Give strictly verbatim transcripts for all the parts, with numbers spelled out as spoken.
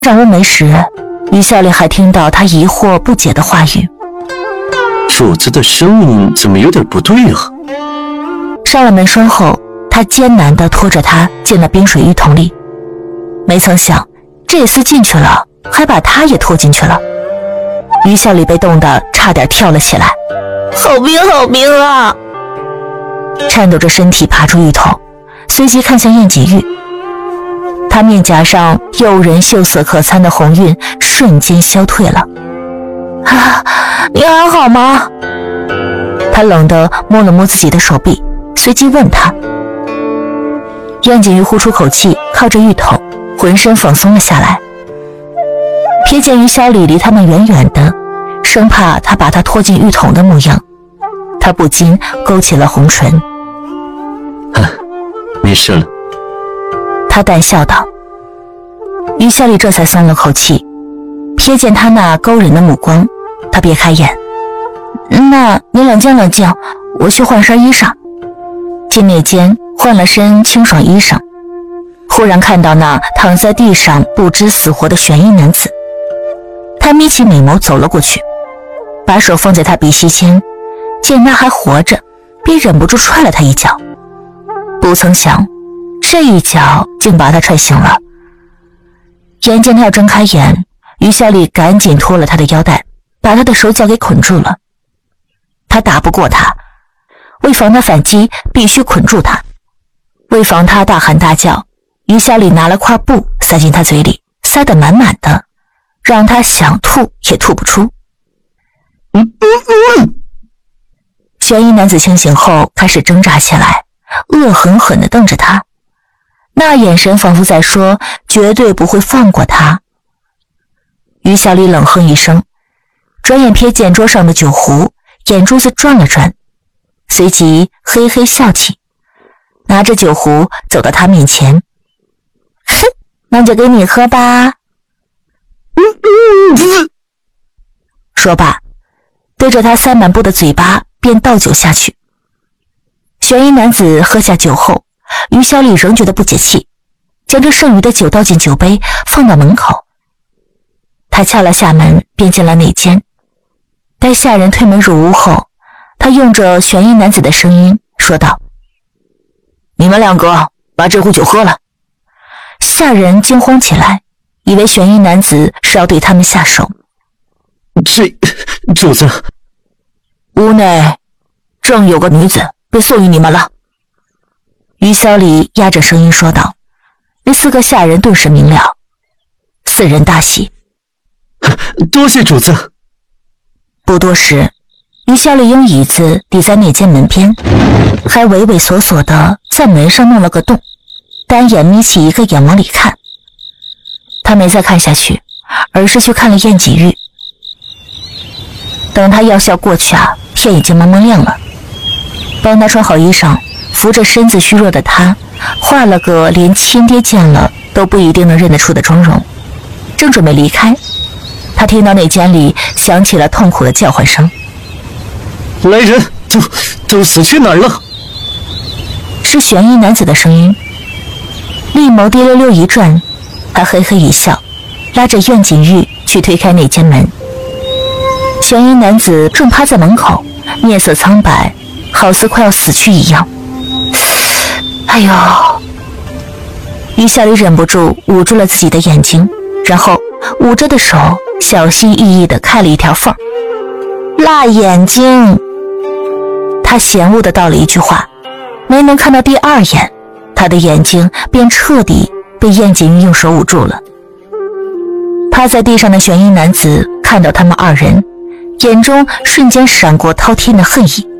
上乌梅时，于笑里还听到他疑惑不解的话语： 主子的声音怎么有点不对啊？ 上了门栓后，他艰难地拖着他进了冰水浴桶里，没曾想这厮进去了，还把他也拖进去了。于笑里被冻得差点跳了起来， 好冰好冰啊！ 颤抖着身体爬出浴桶，随即看向燕锦玉。他面颊上诱人秀色可餐的红晕瞬间消退了。啊，你还好吗？他冷地摸了摸自己的手臂，随即问他。燕锦玉呼出口气，靠着浴桶，浑身放松了下来。瞥见于小李离他们远远的，生怕他把他拖进浴桶的模样，他不禁勾起了红唇。 啊，没事了。 他淡笑道。于小李这才松了口气，瞥见他那勾人的目光，他别开眼。那你冷静冷静，我去换身衣裳。进内间换了身清爽衣裳，忽然看到那躺在地上不知死活的玄衣男子，他眯起美眸走了过去，把手放在他鼻息间，见他还活着，便忍不住踹了他一脚。不曾想这一脚竟把他踹醒了。眼见他要睁开眼，于小李赶紧脱了他的腰带，把他的手脚给捆住了。他打不过他，为防他反击，必须捆住他。为防他大喊大叫，于小李拿了块布塞进他嘴里，塞得满满的，让他想吐也吐不出。 嗯嗯嗯、 玄衣男子清醒后开始挣扎起来，恶狠狠地瞪着他，那眼神仿佛在说绝对不会放过他。于小李冷哼一声，转眼瞥见桌上的酒壶，眼珠子转了转，随即嘿嘿笑起，拿着酒壶走到他面前。哼，那就给你喝吧。 嗯嗯、 说罢，对着他塞满布的嘴巴便倒酒下去。玄衣男子喝下酒后，于小李仍觉得不解气，将这剩余的酒倒进酒杯，放到门口。他敲了下门，便进了内间。待下人推门入屋后，他用着玄衣男子的声音说道：你们两个把这壶酒喝了。下人惊慌起来，以为玄衣男子是要对他们下手。 这主子， 屋内正有个女子被送与你们了。于小李压着声音说道。那四个下人顿时明了，四人大喜。 多谢主子。 不多时，于小李用椅子抵在那间门边，还畏畏缩缩地在门上弄了个洞，单眼眯起一个眼往里看。他没再看下去，而是去看了燕锦玉。等他药效过去啊，天已经蒙蒙亮了。帮他穿好衣裳，扶着身子虚弱的他，画了个连亲爹见了都不一定能认得出的妆容，正准备离开，他听到那间里响起了痛苦的叫唤声。 来人，都都死去哪儿了？ 是玄衣男子的声音。厉眸滴溜溜一转，他嘿嘿一笑，拉着苑锦玉去推开那间门。玄衣男子正趴在门口，面色苍白，好似快要死去一样。哎呦！于小李忍不住捂住了自己的眼睛，然后捂着的手小心翼翼地开了一条缝。辣眼睛！他嫌恶地道了一句话，没能看到第二眼，他的眼睛便彻底被燕锦玉用手捂住了。趴在地上的玄衣男子看到他们二人，眼中瞬间闪过滔天的恨意。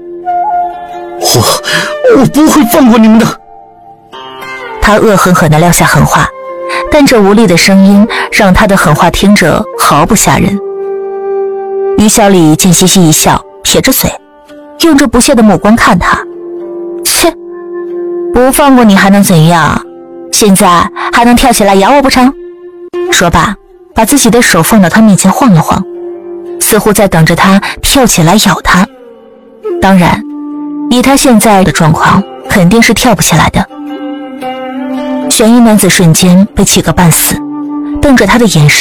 我我不会放过你们的。 他恶狠狠地撂下狠话，但这无力的声音让他的狠话听着毫不吓人。于小李见嘻嘻一笑，撇着嘴，用着不屑的目光看他。切，不放过你还能怎样？现在还能跳起来咬我不成？说罢，把自己的手放到他面前晃了晃，似乎在等着他跳起来咬他。当然，以他现在的状况，肯定是跳不起来的。玄衣男子瞬间被气个半死， 瞪着他的眼神